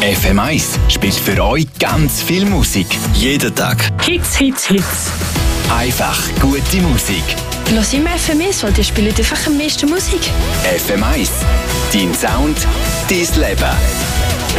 FM1 spielt für euch ganz viel Musik. Jeden Tag. Hits, Hits, Hits. Einfach gute Musik. Lass immer FM1, weil die spielen einfach am meisten Musik. FM1, dein Sound, dein Leben.